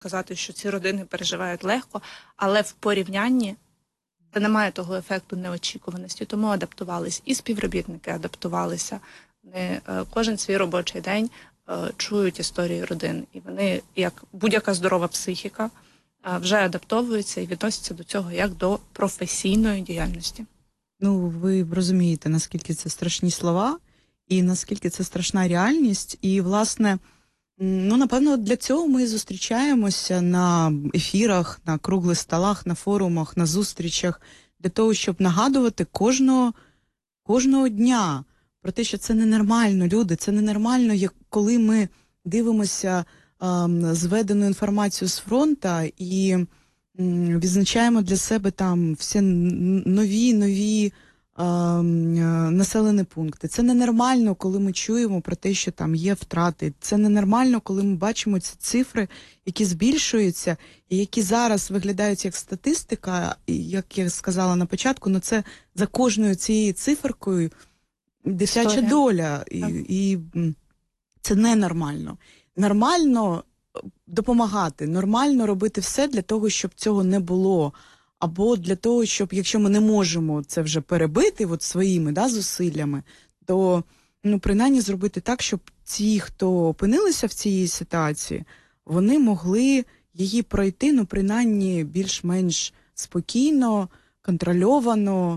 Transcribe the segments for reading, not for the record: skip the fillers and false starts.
сказати, що ці родини переживають легко, але в порівнянні це не має того ефекту неочікуваності, тому адаптувалися. І співробітники адаптувалися. Вони кожен свій робочий день чують історії родин. І вони, як будь-яка здорова психіка, вже адаптовуються і відносяться до цього як до професійної діяльності. Ну, ви розумієте, наскільки це страшні слова і наскільки це страшна реальність. І, власне, ну, напевно, для цього ми зустрічаємося на ефірах, на круглих столах, на форумах, на зустрічах, для того, щоб нагадувати кожного дня про те, що це ненормально, люди, це ненормально, як коли ми дивимося зведену інформацію з фронта і відзначаємо для себе там всі нові населені пункти. Це ненормально, коли ми чуємо про те, що там є втрати. Це ненормально, коли ми бачимо ці цифри, які збільшуються, і які зараз виглядають як статистика, як я сказала на початку, но це за кожною цією циферкою дитяча доля. І це ненормально. Нормально допомагати, нормально робити все для того, щоб цього не було. Або для того, щоб, якщо ми не можемо це вже перебити своїми зусиллями, то принаймні зробити так, щоб ті, хто опинилися в цій ситуації, вони могли її пройти, принаймні більш-менш спокійно, контрольовано,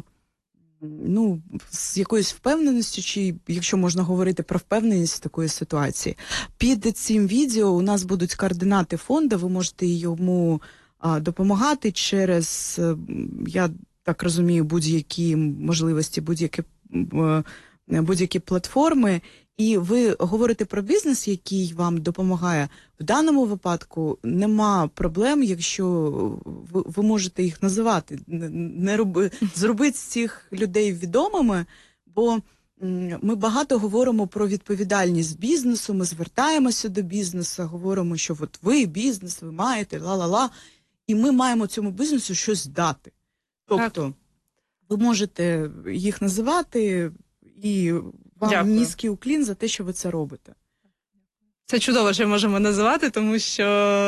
з якоюсь впевненістю, чи якщо можна говорити про впевненість такої ситуації. Під цим відео у нас будуть координати фонду, ви можете йому допомагати через, я так розумію, будь-які можливості, будь-які платформи. І ви говорите про бізнес, який вам допомагає. В даному випадку нема проблем, якщо ви можете їх називати. Зробити цих людей відомими, бо ми багато говоримо про відповідальність бізнесу, ми звертаємося до бізнесу, говоримо, що от ви бізнес, ви маєте, ла-ла-ла, і ми маємо цьому бізнесу щось дати. Тобто, ви можете їх називати, і вам низький уклін за те, що ви це робите. Це чудово, що можемо називати, тому що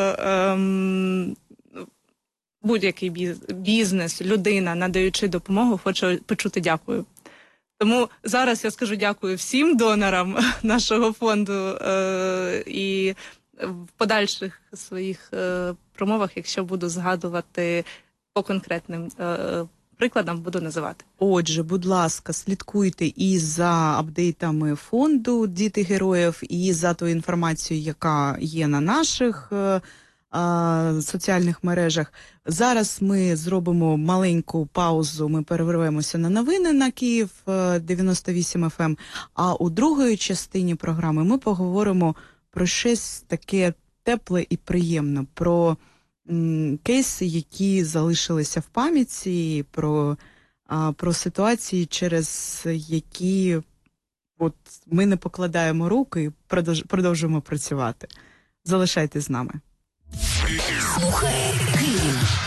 будь-який бізнес, людина, надаючи допомогу, хоче почути дякую. Тому зараз я скажу дякую всім донорам нашого фонду і в подальших своїх промовах, якщо буду згадувати по конкретним прикладам, буду називати. Отже, будь ласка, слідкуйте і за апдейтами фонду «Діти героїв», і за тою інформацією, яка є на наших соціальних мережах. Зараз ми зробимо маленьку паузу, ми перервемося на новини на Київ 98 FM, а у другої частині програми ми поговоримо про щось таке тепле і приємне, про кейси, які залишилися в пам'яті, про ситуації, через які ми не покладаємо руки і продовжуємо працювати. Залишайтесь з нами. Слухай Київ.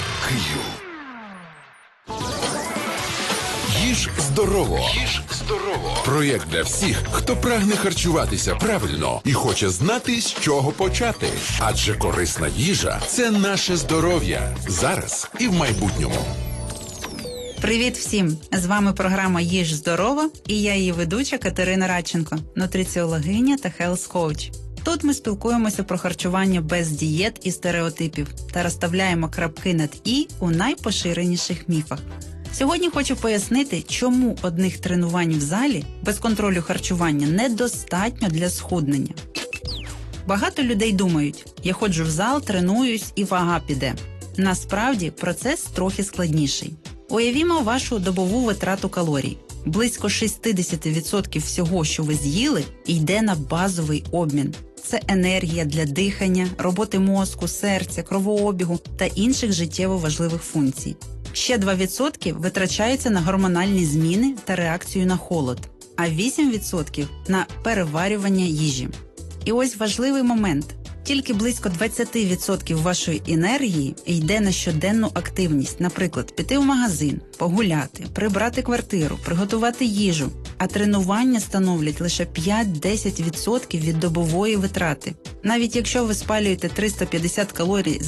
Їж здорово. Проєкт для всіх, хто прагне харчуватися правильно і хоче знати, з чого почати. Адже корисна їжа – це наше здоров'я. Зараз і в майбутньому. Привіт всім! З вами програма «Їж здорово» і я її ведуча Катерина Радченко, нутриціологиня та хелс-коуч. Тут ми спілкуємося про харчування без дієт і стереотипів та розставляємо крапки над «і» у найпоширеніших міфах. Сьогодні хочу пояснити, чому одних тренувань в залі без контролю харчування недостатньо для схуднення. Багато людей думають, я ходжу в зал, тренуюсь і вага піде. Насправді процес трохи складніший. Уявімо вашу добову витрату калорій. Близько 60% всього, що ви з'їли, йде на базовий обмін. Це енергія для дихання, роботи мозку, серця, кровообігу та інших життєво важливих функцій. Ще 2% витрачаються на гормональні зміни та реакцію на холод, а 8% – на переварювання їжі. І ось важливий момент. Тільки близько 20% вашої енергії йде на щоденну активність. Наприклад, піти в магазин, погуляти, прибрати квартиру, приготувати їжу. а тренування становлять лише 5-10% від добової витрати. Навіть якщо ви спалюєте 350 калорій